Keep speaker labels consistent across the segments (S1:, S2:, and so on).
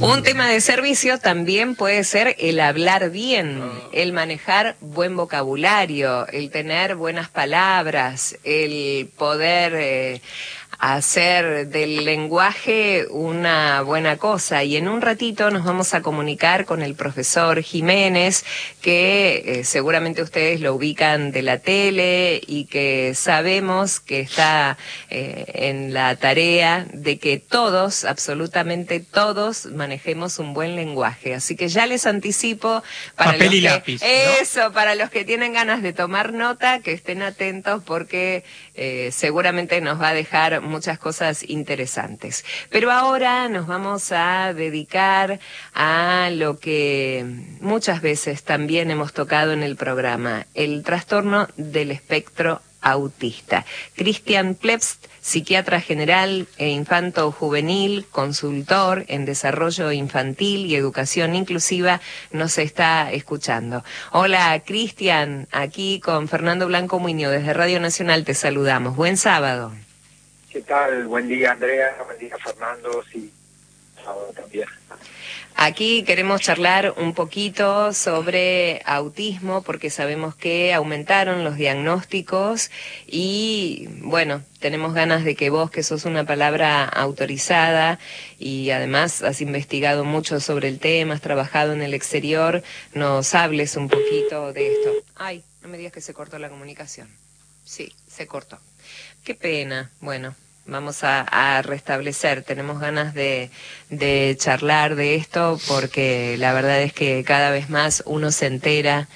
S1: Un tema de servicio también puede ser el hablar bien, el manejar buen vocabulario, el tener buenas palabras, el poder hacer del lenguaje una buena cosa. Y en un ratito nos vamos a comunicar con el profesor Jiménez, que seguramente ustedes lo ubican de la tele y que sabemos que está en la tarea de que todos, absolutamente todos, manejemos un buen lenguaje. Así que ya les anticipo para
S2: papel
S1: los
S2: y
S1: que,
S2: lápiz, ¿no?
S1: Eso, para los que tienen ganas de tomar nota, que estén atentos porque seguramente nos va a dejar muchas cosas interesantes. Pero ahora nos vamos a dedicar a lo que muchas veces también hemos tocado en el programa, el trastorno del espectro autista. Cristian Plepst, psiquiatra general e infanto-juvenil, consultor en desarrollo infantil y educación inclusiva, nos está escuchando. Hola, Cristian, aquí con Fernando Blanco Muñoz desde Radio Nacional te saludamos. Buen sábado.
S3: ¿Qué tal? Buen día, Andrea. Buen día, Fernando. Sí, sábado también.
S1: Aquí queremos charlar un poquito sobre autismo porque sabemos que aumentaron los diagnósticos y, bueno, tenemos ganas de que vos, que sos una palabra autorizada y además has investigado mucho sobre el tema, has trabajado en el exterior, nos hables un poquito de esto. Ay, no me digas que se cortó la comunicación. Sí, se cortó. Qué pena. Bueno. Vamos a restablecer, tenemos ganas de charlar de esto porque la verdad es que cada vez más uno se entera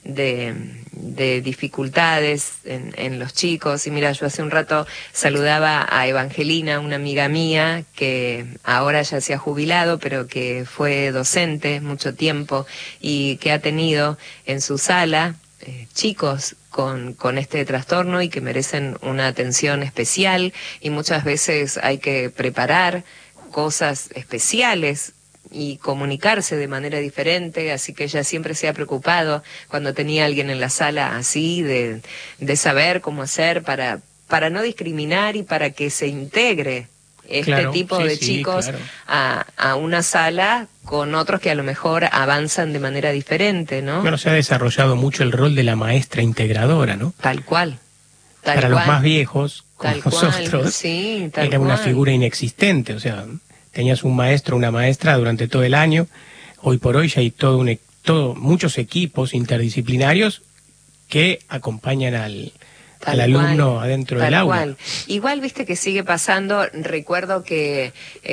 S1: de dificultades en los chicos. Y mira, yo hace un rato saludaba a Evangelina, una amiga mía que ahora ya se ha jubilado, pero que fue docente mucho tiempo y que ha tenido en su sala chicos con este trastorno y que merecen una atención especial y muchas veces hay que preparar cosas especiales y comunicarse de manera diferente, así que ella siempre se ha preocupado cuando tenía a alguien en la sala así, de saber cómo hacer para no discriminar y para que se integre este tipo de chicos a una sala con otros que a lo mejor avanzan de manera diferente, ¿no?
S2: Bueno, se ha desarrollado mucho el rol de la maestra integradora, ¿no?
S1: Tal cual.
S2: Para los más viejos, como nosotros,
S1: sí,
S2: era una figura inexistente, o sea, tenías un maestro, una maestra durante todo el año. Hoy por hoy ya hay muchos equipos interdisciplinarios que acompañan al alumno adentro del aula.
S1: Igual, viste que sigue pasando. Recuerdo que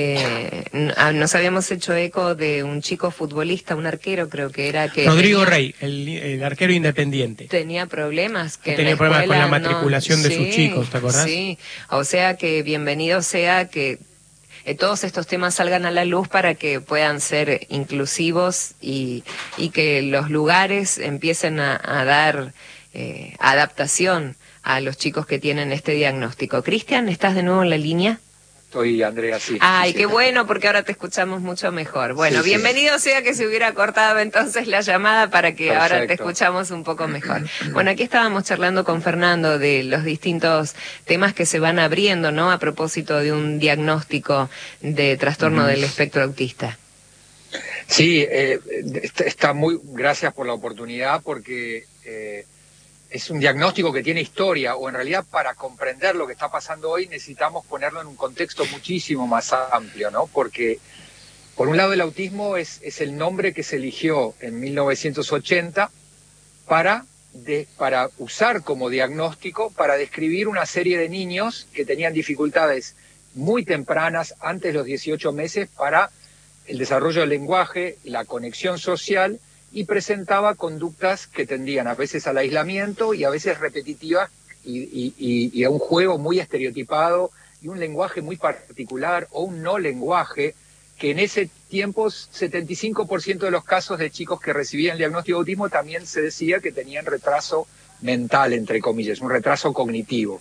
S1: nos habíamos hecho eco de un chico futbolista, un arquero creo que era, que
S2: Rodrigo Rey, el arquero independiente.
S1: Tenía problemas
S2: problemas con la matriculación de sus chicos, ¿te acordás?
S1: Sí, o sea que bienvenido sea que todos estos temas salgan a la luz para que puedan ser inclusivos y que los lugares empiecen a dar adaptación a los chicos que tienen este diagnóstico. Cristian, ¿estás de nuevo en la línea?
S3: Estoy, Andrea, sí.
S1: Ay,
S3: sí,
S1: qué
S3: sí.
S1: bueno, porque ahora te escuchamos mucho mejor. Bueno,
S3: Sí,
S1: bienvenido sea que se hubiera cortado entonces la llamada para que
S3: Perfecto.
S1: ahora te escuchamos un poco mejor. Bueno, aquí estábamos charlando con Fernando de los distintos temas que se van abriendo, ¿no? A propósito de un diagnóstico de trastorno del espectro autista.
S3: Sí, gracias por la oportunidad porque es un diagnóstico que tiene historia, o en realidad para comprender lo que está pasando hoy necesitamos ponerlo en un contexto muchísimo más amplio, ¿no? Porque, por un lado, el autismo es el nombre que se eligió en 1980 para usar como diagnóstico para describir una serie de niños que tenían dificultades muy tempranas, antes de los 18 meses, para el desarrollo del lenguaje, la conexión social, y presentaba conductas que tendían a veces al aislamiento y a veces repetitivas y a un juego muy estereotipado y un lenguaje muy particular o un no lenguaje, que en ese tiempo 75% de los casos de chicos que recibían el diagnóstico de autismo también se decía que tenían retraso mental, entre comillas, un retraso cognitivo.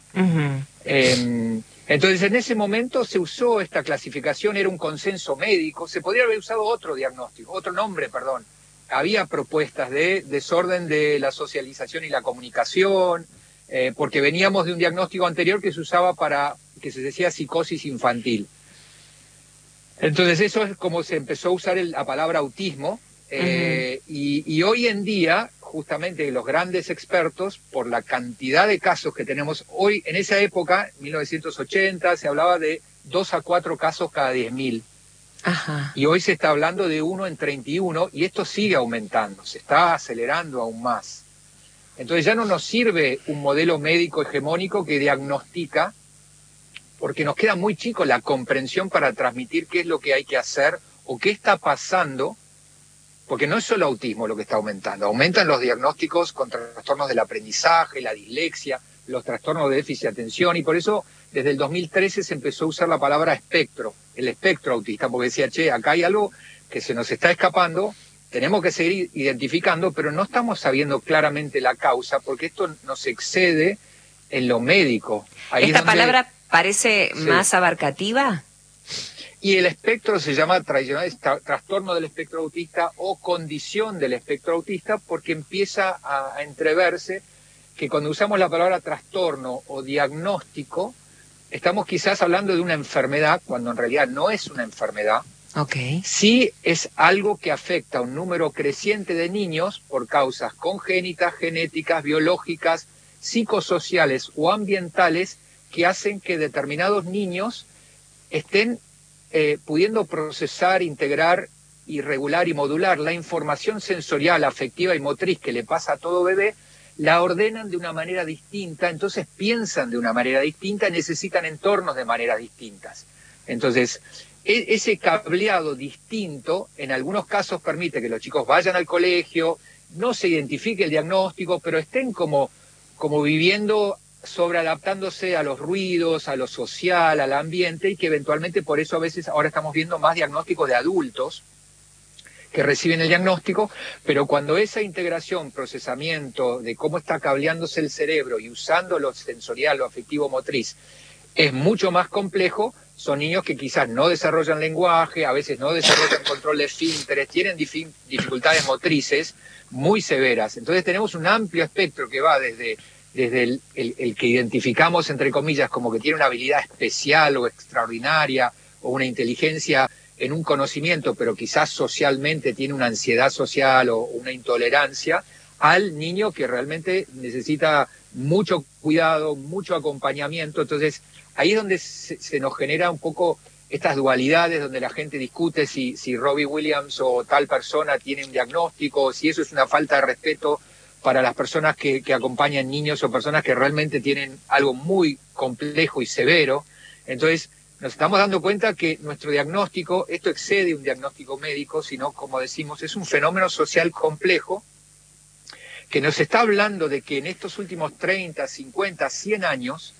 S3: Entonces, en ese momento se usó esta clasificación, era un consenso médico, se podría haber usado otro nombre, había propuestas de desorden de la socialización y la comunicación, porque veníamos de un diagnóstico anterior que se usaba que se decía psicosis infantil. Entonces eso es como se empezó a usar la palabra autismo, y hoy en día, justamente los grandes expertos, por la cantidad de casos que tenemos hoy, en esa época, 1980, se hablaba de 2 a 4 casos cada 10.000.
S1: Ajá.
S3: Y hoy se está hablando de 1 en 31, y esto sigue aumentando, se está acelerando aún más. Entonces ya no nos sirve un modelo médico hegemónico que diagnostica, porque nos queda muy chico la comprensión para transmitir qué es lo que hay que hacer o qué está pasando, porque no es solo autismo lo que está aumentando, aumentan los diagnósticos con trastornos del aprendizaje, la dislexia, los trastornos de déficit de atención, y por eso desde el 2013 se empezó a usar la palabra espectro, el espectro autista, porque decía, che, acá hay algo que se nos está escapando, tenemos que seguir identificando, pero no estamos sabiendo claramente la causa, porque esto nos excede en lo médico. Ahí
S1: ¿Esta
S3: es donde,
S1: palabra parece
S3: sí,
S1: más abarcativa?
S3: Y el espectro se llama tradicional trastorno del espectro autista o condición del espectro autista, porque empieza a entreverse que cuando usamos la palabra trastorno o diagnóstico, estamos quizás hablando de una enfermedad, cuando en realidad no es una enfermedad.
S1: Okay.
S3: Sí es algo que afecta a un número creciente de niños por causas congénitas, genéticas, biológicas, psicosociales o ambientales que hacen que determinados niños estén pudiendo procesar, integrar y regular y modular la información sensorial, afectiva y motriz que le pasa a todo bebé, la ordenan de una manera distinta, entonces piensan de una manera distinta, necesitan entornos de maneras distintas. Entonces, ese cableado distinto en algunos casos permite que los chicos vayan al colegio, no se identifique el diagnóstico, pero estén como viviendo, sobreadaptándose a los ruidos, a lo social, al ambiente, y que eventualmente por eso a veces ahora estamos viendo más diagnósticos de adultos que reciben el diagnóstico, pero cuando esa integración, procesamiento de cómo está cableándose el cerebro y usando lo sensorial, lo afectivo motriz, es mucho más complejo, son niños que quizás no desarrollan lenguaje, a veces no desarrollan control de esfínteres, tienen dificultades motrices muy severas. Entonces tenemos un amplio espectro que va desde el que identificamos, entre comillas, como que tiene una habilidad especial o extraordinaria, o una inteligencia en un conocimiento, pero quizás socialmente tiene una ansiedad social o una intolerancia, al niño que realmente necesita mucho cuidado, mucho acompañamiento. Entonces, ahí es donde se nos genera un poco estas dualidades, donde la gente discute si Robbie Williams o tal persona tiene un diagnóstico, si eso es una falta de respeto para las personas que acompañan niños o personas que realmente tienen algo muy complejo y severo. Entonces, nos estamos dando cuenta que nuestro diagnóstico, esto excede un diagnóstico médico, sino, como decimos, es un fenómeno social complejo que nos está hablando de que en estos últimos 30, 50, 100 años,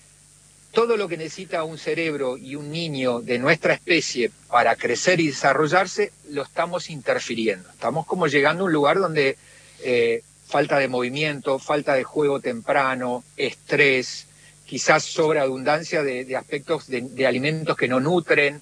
S3: todo lo que necesita un cerebro y un niño de nuestra especie para crecer y desarrollarse, lo estamos interfiriendo. Estamos como llegando a un lugar donde falta de movimiento, falta de juego temprano, estrés, quizás sobreabundancia de aspectos de alimentos que no nutren,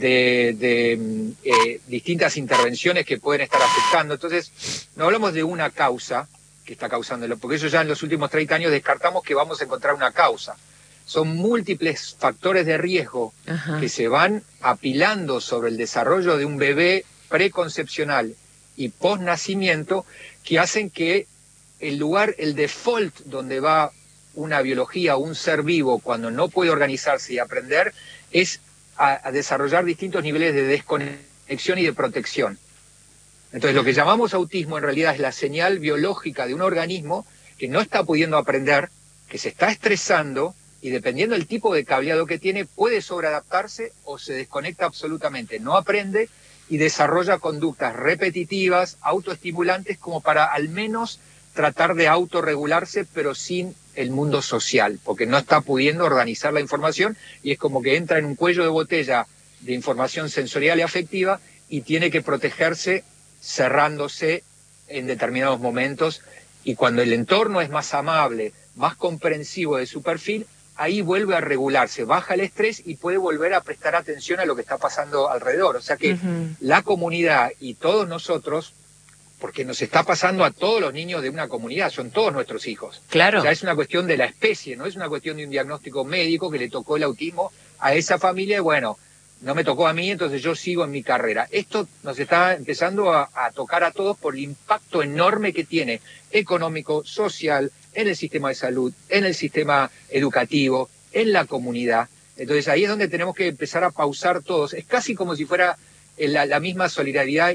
S3: de distintas intervenciones que pueden estar afectando. Entonces, no hablamos de una causa que está causándolo, porque eso ya en los últimos 30 años descartamos que vamos a encontrar una causa. Son múltiples factores de riesgo que se van apilando sobre el desarrollo de un bebé preconcepcional y postnacimiento, que hacen que el default donde va una biología o un ser vivo cuando no puede organizarse y aprender, es a desarrollar distintos niveles de desconexión y de protección. Entonces, lo que llamamos autismo en realidad es la señal biológica de un organismo que no está pudiendo aprender, que se está estresando, y dependiendo del tipo de cableado que tiene, puede sobreadaptarse o se desconecta absolutamente, no aprende y desarrolla conductas repetitivas, autoestimulantes, como para al menos tratar de autorregularse, pero sin el mundo social, porque no está pudiendo organizar la información, y es como que entra en un cuello de botella de información sensorial y afectiva y tiene que protegerse cerrándose en determinados momentos, y cuando el entorno es más amable, más comprensivo de su perfil, ahí vuelve a regularse, baja el estrés y puede volver a prestar atención a lo que está pasando alrededor. O sea que la comunidad y todos nosotros, porque nos está pasando a todos los niños de una comunidad, son todos nuestros hijos.
S1: Claro.
S3: O sea, es una cuestión de la especie, no es una cuestión de un diagnóstico médico que le tocó el autismo a esa familia, y bueno, no me tocó a mí, entonces yo sigo en mi carrera. Esto nos está empezando a tocar a todos por el impacto enorme que tiene económico, social, en el sistema de salud, en el sistema educativo, en la comunidad. Entonces ahí es donde tenemos que empezar a pausar todos. Es casi como si fuera la misma solidaridad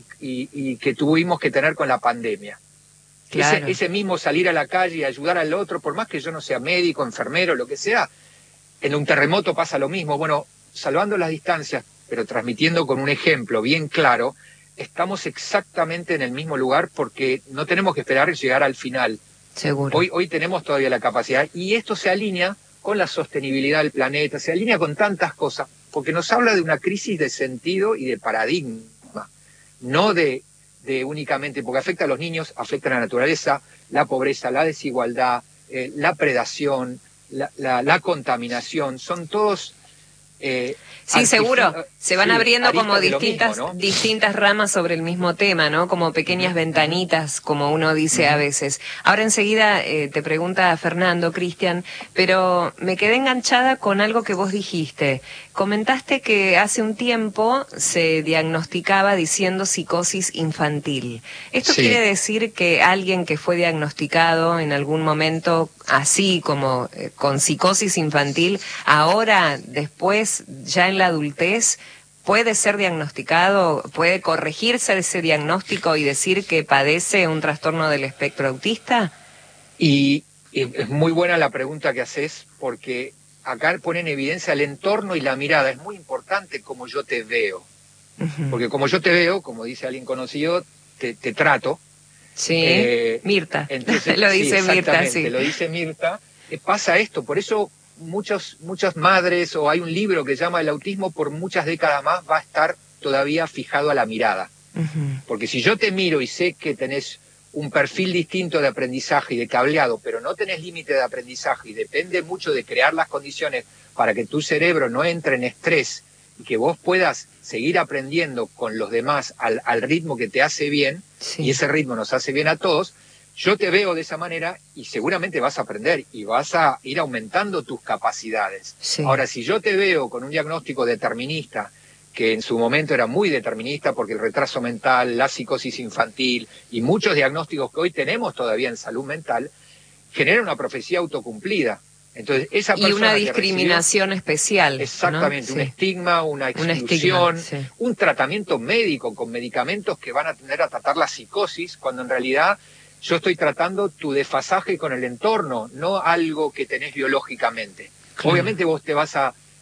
S3: y que tuvimos que tener con la pandemia.
S1: Claro.
S3: Ese mismo salir a la calle y ayudar al otro, por más que yo no sea médico, enfermero, lo que sea, en un terremoto pasa lo mismo. Bueno, salvando las distancias, pero transmitiendo con un ejemplo bien claro, estamos exactamente en el mismo lugar porque no tenemos que esperar llegar al final.
S1: Seguro.
S3: Hoy tenemos todavía la capacidad y esto se alinea con la sostenibilidad del planeta, se alinea con tantas cosas, porque nos habla de una crisis de sentido y de paradigma, no de únicamente, porque afecta a los niños, afecta a la naturaleza, la pobreza, la desigualdad, la predación, la contaminación, son todos...
S1: sí, seguro. Se van abriendo como
S3: distintas,
S1: mismo, ¿no? Distintas ramas sobre el mismo tema, ¿no? Como pequeñas ventanitas, como uno dice a veces. Ahora enseguida te pregunta Fernando, Cristian, pero me quedé enganchada con algo que vos dijiste. Comentaste que hace un tiempo se diagnosticaba diciendo psicosis infantil. ¿Esto quiere decir que alguien que fue diagnosticado en algún momento así como con psicosis infantil, ahora, después, ya en la adultez, puede ser diagnosticado, puede corregirse ese diagnóstico y decir que padece un trastorno del espectro autista?
S3: Y es muy buena la pregunta que haces, porque acá pone en evidencia el entorno y la mirada. Es muy importante cómo yo te veo. Porque como yo te veo, como dice alguien conocido, te trato.
S1: Sí, Mirta.
S3: Entonces,
S1: lo dice Mirta, sí.
S3: Lo dice Mirta. Pasa esto, por eso muchas madres, o hay un libro que se llama El autismo, por muchas décadas más va a estar todavía fijado a la mirada. Porque si yo te miro y sé que tenés un perfil distinto de aprendizaje y de cableado, pero no tenés límite de aprendizaje y depende mucho de crear las condiciones para que tu cerebro no entre en estrés y que vos puedas seguir aprendiendo con los demás al ritmo que te hace bien, y ese ritmo nos hace bien a todos, yo te veo de esa manera y seguramente vas a aprender y vas a ir aumentando tus capacidades. Ahora, si yo te veo con un diagnóstico determinista, que en su momento era muy determinista porque el retraso mental, la psicosis infantil y muchos diagnósticos que hoy tenemos todavía en salud mental, generan una profecía autocumplida. Entonces, esa persona
S1: y una discriminación especial.
S3: Exactamente,
S1: ¿no?
S3: un estigma, una exclusión, un tratamiento médico con medicamentos que van a tender a tratar la psicosis, cuando en realidad yo estoy tratando tu desfasaje con el entorno, no algo que tenés biológicamente. Claro. Obviamente vos vas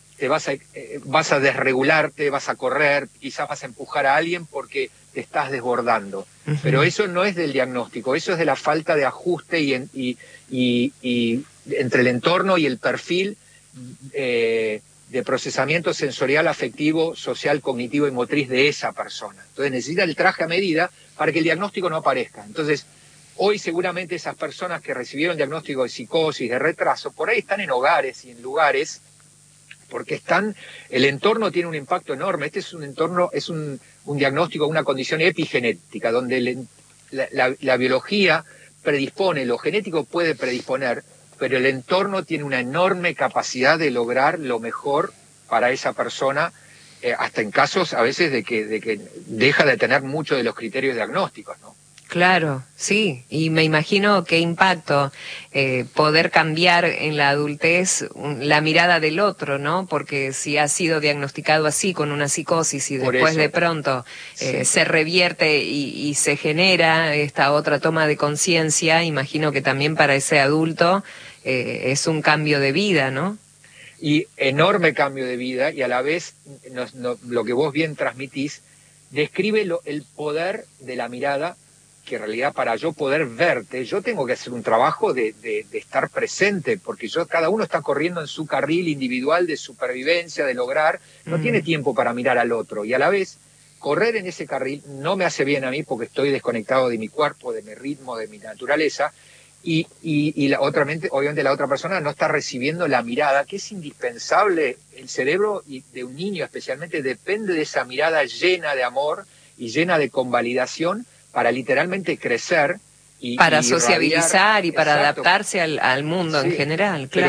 S3: a desregularte, vas a correr, quizás vas a empujar a alguien porque te estás desbordando. Pero eso no es del diagnóstico, eso es de la falta de ajuste y entre el entorno y el perfil de procesamiento sensorial, afectivo, social, cognitivo y motriz de esa persona. Entonces necesita el traje a medida para que el diagnóstico no aparezca. Entonces, hoy seguramente esas personas que recibieron diagnóstico de psicosis, de retraso, por ahí están en hogares y en lugares porque el entorno tiene un impacto enorme. Este es un entorno, es un diagnóstico, una condición epigenética, donde la biología predispone, lo genético puede predisponer, pero el entorno tiene una enorme capacidad de lograr lo mejor para esa persona, hasta en casos a veces de que deja de tener muchos de los criterios diagnósticos, ¿no?
S1: Claro, sí, y me imagino qué impacto poder cambiar en la adultez la mirada del otro, ¿no? Porque si ha sido diagnosticado así con una psicosis y después de pronto se revierte y se genera esta otra toma de conciencia, imagino que también para ese adulto es un cambio de vida, ¿no?
S3: Y enorme cambio de vida, y a la vez lo que vos bien transmitís describe el poder de la mirada, que en realidad para yo poder verte, yo tengo que hacer un trabajo de estar presente, porque cada uno está corriendo en su carril individual de supervivencia, de lograr, no tiene tiempo para mirar al otro, y a la vez correr en ese carril no me hace bien a mí porque estoy desconectado de mi cuerpo, de mi ritmo, de mi naturaleza, y obviamente la otra persona no está recibiendo la mirada, que es indispensable. El cerebro de un niño especialmente depende de esa mirada llena de amor y llena de convalidación para literalmente crecer
S1: para sociabilizar y para adaptarse al mundo en general, claro.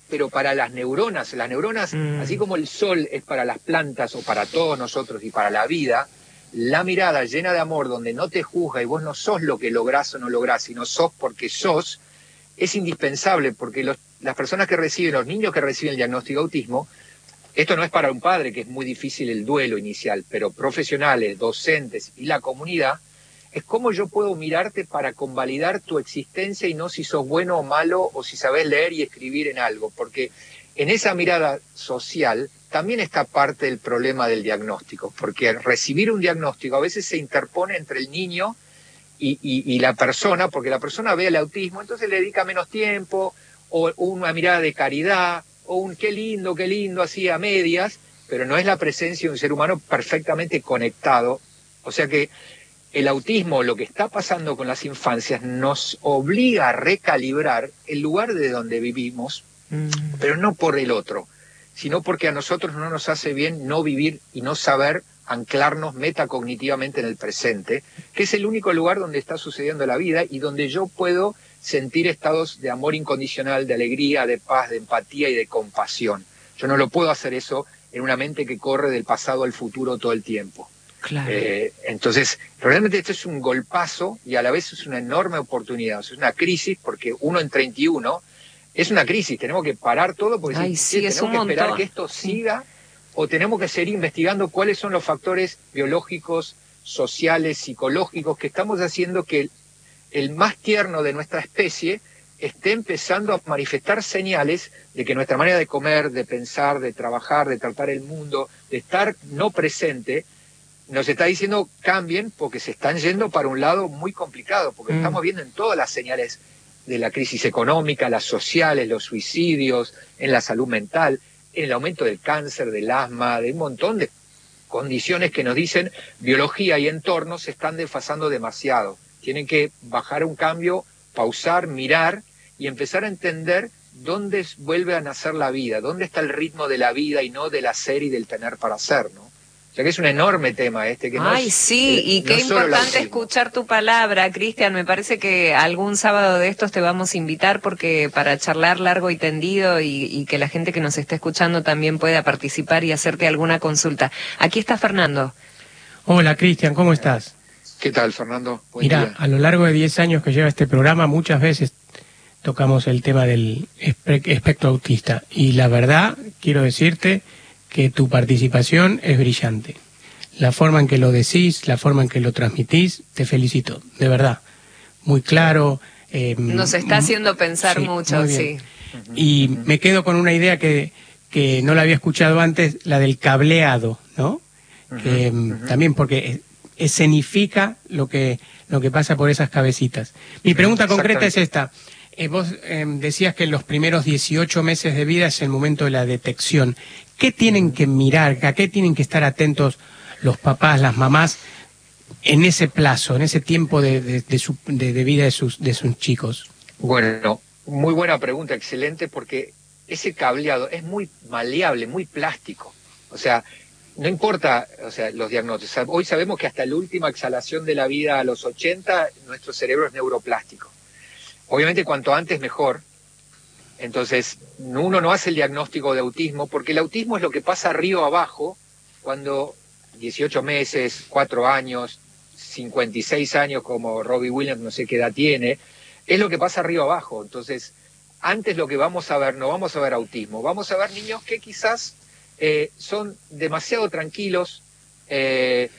S3: pero para las neuronas, así como el sol es para las plantas o para todos nosotros y para la vida, la mirada llena de amor, donde no te juzga y vos no sos lo que lográs o no lográs, sino sos porque sos, es indispensable, porque las personas que reciben, los niños que reciben el diagnóstico de autismo, esto no es para un padre, que es muy difícil el duelo inicial, pero profesionales, docentes y la comunidad, es cómo yo puedo mirarte para convalidar tu existencia y no si sos bueno o malo o si sabés leer y escribir en algo, porque en esa mirada social también está parte del problema del diagnóstico, porque al recibir un diagnóstico a veces se interpone entre el niño y la persona, porque la persona ve el autismo, entonces le dedica menos tiempo, o una mirada de caridad, o un qué lindo, así a medias, pero no es la presencia de un ser humano perfectamente conectado. O sea que el autismo, lo que está pasando con las infancias, nos obliga a recalibrar el lugar de donde vivimos, pero no por el otro, sino porque a nosotros no nos hace bien no vivir y no saber anclarnos metacognitivamente en el presente, que es el único lugar donde está sucediendo la vida y donde yo puedo sentir estados de amor incondicional, de alegría, de paz, de empatía y de compasión. Yo no lo puedo hacer eso en una mente que corre del pasado al futuro todo el tiempo.
S1: Claro.
S3: Entonces, realmente esto es un golpazo y a la vez es una enorme oportunidad. O sea, es una crisis, porque 1 en 31 es una crisis. Tenemos que parar todo porque tenemos que esperar que esto siga, o tenemos que seguir investigando cuáles son los factores biológicos, sociales, psicológicos que estamos haciendo que el más tierno de nuestra especie esté empezando a manifestar señales de que nuestra manera de comer, de pensar, de trabajar, de tratar el mundo, de estar no presente, nos está diciendo cambien, porque se están yendo para un lado muy complicado, porque estamos viendo en todas las señales de la crisis económica, las sociales, los suicidios, en la salud mental, en el aumento del cáncer, del asma, de un montón de condiciones que nos dicen biología y entorno se están desfasando demasiado. Tienen que bajar un cambio, pausar, mirar y empezar a entender dónde vuelve a nacer la vida, dónde está el ritmo de la vida y no del hacer y del tener para hacer, ¿no? O sea que es un enorme tema este. Que
S1: Ay,
S3: no es,
S1: sí, y qué importante escuchar tu palabra, Cristian. Me parece que algún sábado de estos te vamos a invitar porque para charlar largo y tendido y que la gente que nos está escuchando también pueda participar y hacerte alguna consulta. Aquí está Fernando.
S2: Hola, Cristian, ¿cómo estás?
S3: ¿Qué tal, Fernando?
S2: Mira, a lo largo de 10 años que lleva este programa, muchas veces tocamos el tema del espectro autista. Y la verdad, quiero decirte que tu participación es brillante. La forma en que lo decís, la forma en que lo transmitís, te felicito, de verdad. Muy claro.
S1: Nos está haciendo pensar
S2: sí,
S1: mucho, sí.
S2: Y me quedo con una idea que no la había escuchado antes, la del cableado, ¿no? Que también porque escenifica lo que pasa por esas cabecitas. Mi pregunta concreta es esta. Vos decías que en los primeros 18 meses de vida es el momento de la detección. ¿Qué tienen que mirar, a qué tienen que estar atentos los papás, las mamás, en ese plazo, en ese tiempo de vida de sus chicos?
S3: Bueno, muy buena pregunta, excelente, porque ese cableado es muy maleable, muy plástico. O sea, no importa, o sea, los diagnósticos. Hoy sabemos que hasta la última exhalación de la vida a los 80, nuestro cerebro es neuroplástico. Obviamente, cuanto antes mejor. Entonces, uno no hace el diagnóstico de autismo, porque el autismo es lo que pasa arriba o abajo cuando 18 meses, 4 años, 56 años, como Robbie Williams, no sé qué edad tiene, es lo que pasa arriba o abajo. Entonces, antes lo que vamos a ver, no vamos a ver autismo, vamos a ver niños que quizás son demasiado tranquilos, entre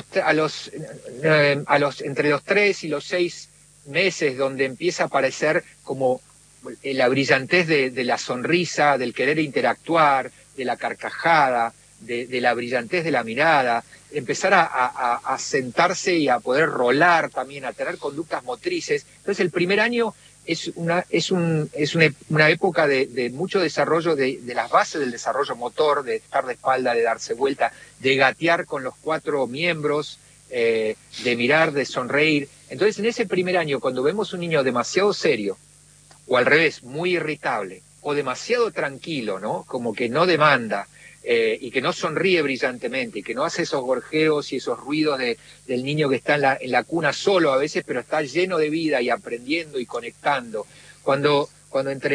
S3: los 3 y los 6 meses, donde empieza a aparecer como la brillantez de la sonrisa, del querer interactuar, de la carcajada, de la brillantez de la mirada, empezar a sentarse y a poder rolar también, a tener conductas motrices. Entonces el primer año es una época de mucho desarrollo de las bases del desarrollo motor, de estar de espalda, de darse vuelta, de gatear con los 4 miembros, de mirar, de sonreír. Entonces en ese primer año, cuando vemos un niño demasiado serio, o al revés, muy irritable, o demasiado tranquilo, ¿no? Como que no demanda, y que no sonríe brillantemente, y que no hace esos gorjeos y esos ruidos del niño que está en la cuna solo a veces, pero está lleno de vida y aprendiendo y conectando. Cuando entre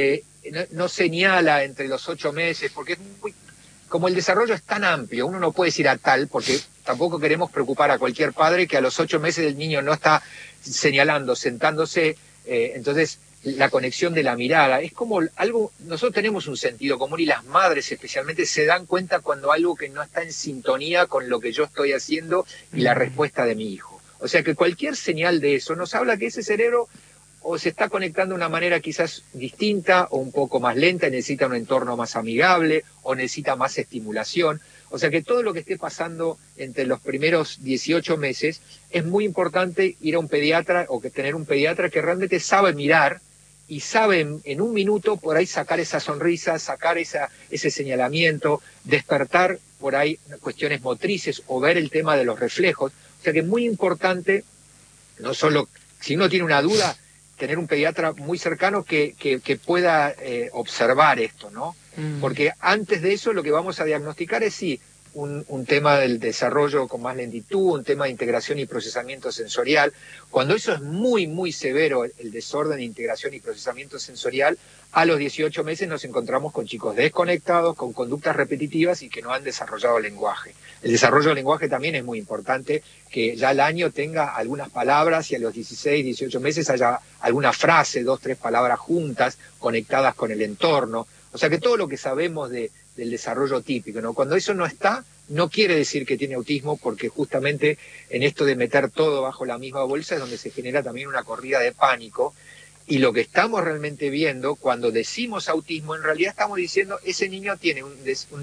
S3: no señala entre los 8 meses, porque es muy, como el desarrollo es tan amplio, uno no puede decir a tal, porque tampoco queremos preocupar a cualquier padre que a los 8 meses el niño no está señalando, sentándose, entonces la conexión de la mirada, es como algo, nosotros tenemos un sentido común y las madres especialmente se dan cuenta cuando algo que no está en sintonía con lo que yo estoy haciendo y la respuesta de mi hijo. O sea que cualquier señal de eso nos habla que ese cerebro o se está conectando de una manera quizás distinta o un poco más lenta, necesita un entorno más amigable o necesita más estimulación. O sea que todo lo que esté pasando entre los primeros 18 meses es muy importante ir a un pediatra o que tener un pediatra que realmente sabe mirar y sabe en un minuto por ahí sacar esa sonrisa, sacar ese señalamiento, despertar por ahí cuestiones motrices o ver el tema de los reflejos. O sea que es muy importante, no solo si uno tiene una duda, tener un pediatra muy cercano que pueda observar esto, ¿no? Porque antes de eso lo que vamos a diagnosticar es sí, un tema del desarrollo con más lentitud, un tema de integración y procesamiento sensorial. Cuando eso es muy, muy severo, el desorden de integración y procesamiento sensorial, a los 18 meses nos encontramos con chicos desconectados, con conductas repetitivas y que no han desarrollado lenguaje. El desarrollo del lenguaje también es muy importante, que ya al año tenga algunas palabras y a los 16, 18 meses haya alguna frase, 2, 3 palabras juntas, conectadas con el entorno. O sea que todo lo que sabemos del desarrollo típico, ¿no? Cuando eso no está, no quiere decir que tiene autismo, porque justamente en esto de meter todo bajo la misma bolsa es donde se genera también una corrida de pánico. Y lo que estamos realmente viendo cuando decimos autismo, en realidad estamos diciendo ese niño tiene un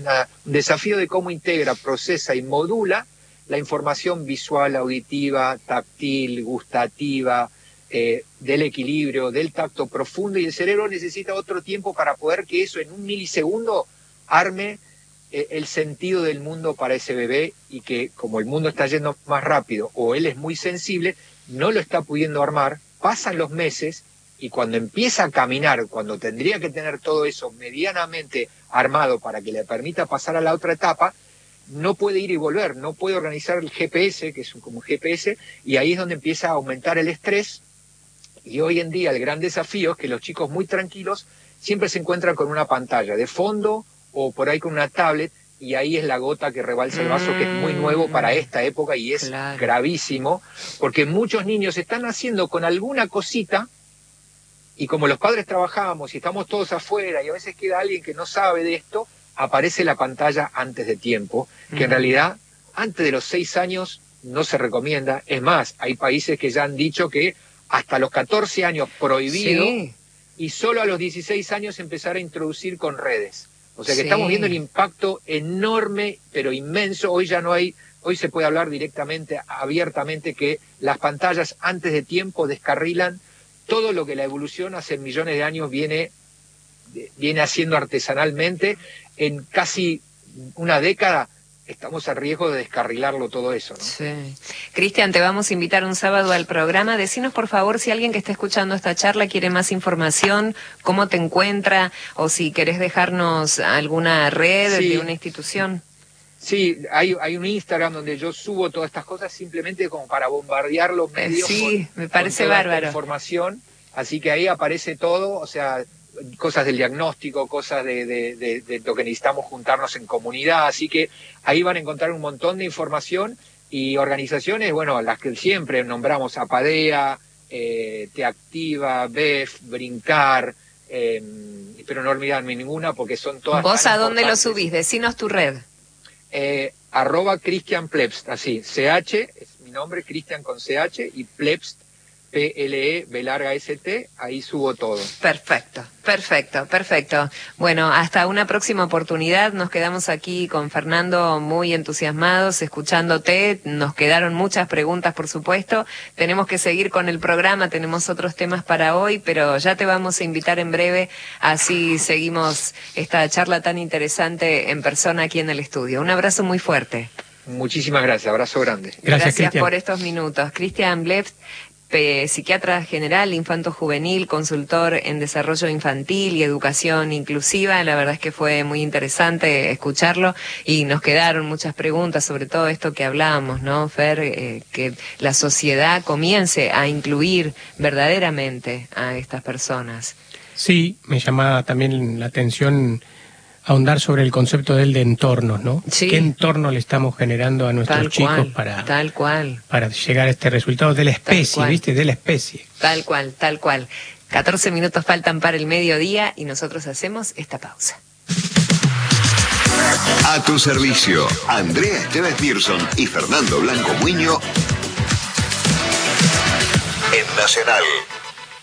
S3: desafío de cómo integra, procesa y modula la información visual, auditiva, táctil, gustativa, del equilibrio, del tacto profundo, y el cerebro necesita otro tiempo para poder que eso en un milisegundo arme el sentido del mundo para ese bebé, y que como el mundo está yendo más rápido o él es muy sensible, no lo está pudiendo armar, pasan los meses y cuando empieza a caminar, cuando tendría que tener todo eso medianamente armado para que le permita pasar a la otra etapa, no puede ir y volver, no puede organizar el GPS, que es como un GPS, y ahí es donde empieza a aumentar el estrés. Y hoy en día el gran desafío es que los chicos muy tranquilos siempre se encuentran con una pantalla de fondo o por ahí con una tablet, y ahí es la gota que rebalsa el vaso, que es muy nuevo para esta época y es gravísimo, porque muchos niños están haciendo con alguna cosita, y como los padres trabajamos y estamos todos afuera y a veces queda alguien que no sabe de esto, aparece la pantalla antes de tiempo, que en realidad antes de los 6 años no se recomienda. Es más, hay países que ya han dicho que hasta los 14 años prohibido, y solo a los 16 años empezar a introducir con redes. O sea que estamos viendo el impacto enorme, pero inmenso. Hoy ya no hay, hoy se puede hablar directamente, abiertamente, que las pantallas antes de tiempo descarrilan todo lo que la evolución hace millones de años viene haciendo artesanalmente. En casi una década estamos a riesgo de descarrilarlo todo eso, ¿no?
S1: Sí. Cristian, te vamos a invitar un sábado al programa. Decinos, por favor, si alguien que está escuchando esta charla quiere más información, cómo te encuentra, o si querés dejarnos alguna red de una institución.
S3: Sí, hay un Instagram donde yo subo todas estas cosas simplemente como para bombardear los medios.
S1: Me parece
S3: con toda
S1: bárbaro.
S3: Esta información, así que ahí aparece todo, o sea, cosas del diagnóstico, cosas de lo que necesitamos juntarnos en comunidad, así que ahí van a encontrar un montón de información y organizaciones, bueno, las que siempre nombramos: Apadea, Te Activa, BEF, Brincar, espero no olvidarme ninguna porque son todas.
S1: ¿Vos a dónde lo subís? Decinos tu red.
S3: @Cristian Plebst, así, CH, es mi nombre, Cristian con CH, y Plebst, PLEB_ST, ahí subo todo.
S1: Perfecto, perfecto, perfecto. Bueno, hasta una próxima oportunidad. Nos quedamos aquí con Fernando muy entusiasmados, escuchándote. Nos quedaron muchas preguntas, por supuesto. Tenemos que seguir con el programa, tenemos otros temas para hoy, pero ya te vamos a invitar en breve, así seguimos esta charla tan interesante en persona aquí en el estudio. Un abrazo muy fuerte.
S3: Muchísimas gracias, abrazo grande.
S1: Gracias por estos minutos. Cristian Plebst, psiquiatra general, infanto-juvenil, consultor en desarrollo infantil y educación inclusiva. La verdad es que fue muy interesante escucharlo y nos quedaron muchas preguntas sobre todo esto que hablábamos, ¿no, Fer? Que la sociedad comience a incluir verdaderamente a estas personas.
S2: Sí, me llama también la atención ahondar sobre el concepto de entornos, ¿no?
S1: Sí.
S2: ¿Qué entorno le estamos generando a nuestros chicos
S1: tal cual.
S2: para llegar a este resultado de la especie, ¿viste? De la especie.
S1: Tal cual. 14 minutos faltan para el mediodía y nosotros hacemos esta pausa.
S4: A tu servicio, Andrea Esteves Pearson y Fernando Blanco Muño en Nacional.